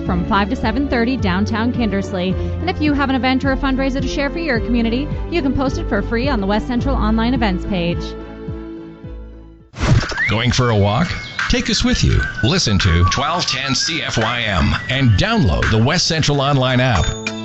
from 5 to 7:30 downtown Kindersley. And if you have an event or a fundraiser to share for your community, you can post it for free on the West Central online events page. Going for a walk? Take us with you. Listen to 1210 CFYM and download the West Central online app.